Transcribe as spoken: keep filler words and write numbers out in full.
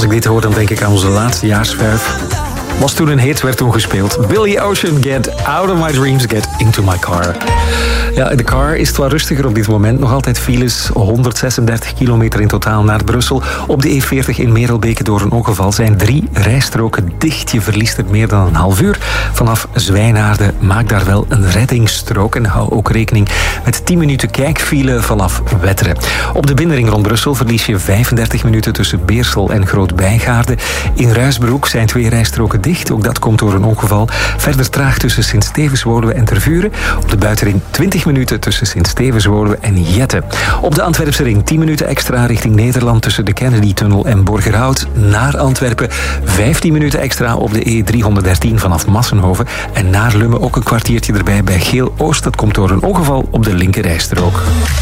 Als ik dit hoor, dan denk ik aan onze laatste jaarsvijf. Was toen een hit, werd toen gespeeld. Billy Ocean, Get Out of My Dreams, Get Into My Car. Ja, in de car is het wel rustiger op dit moment. Nog altijd files, honderdzesendertig kilometer in totaal naar Brussel. Op de E veertig in Merelbeke door een ongeval zijn drie rijstroken dicht. Je verliest er meer dan een half uur. Vanaf Zwijnaarden maak daar wel een reddingsstrook. En hou ook rekening met tien minuten kijkfile vanaf Wetteren. Op de binnenring rond Brussel verlies je vijfendertig minuten tussen Beersel en Groot-Bijgaarde. In Ruisbroek zijn twee rijstroken dicht. Ook dat komt door een ongeval. Verder traag tussen Sint-Stevens-Woluwe en Tervuren. Op de buitenring twintig minuten tussen Sint-Stevens-Woluwe en Jette. Op de Antwerpse ring tien minuten extra richting Nederland tussen de Kennedy-tunnel en Borgerhout naar Antwerpen. vijftien minuten extra op de E driehonderddertien vanaf Massenhoven. En naar Lummen ook een kwartiertje erbij bij Geel-Oost. Dat komt door een ongeval op de linkerrijstrook.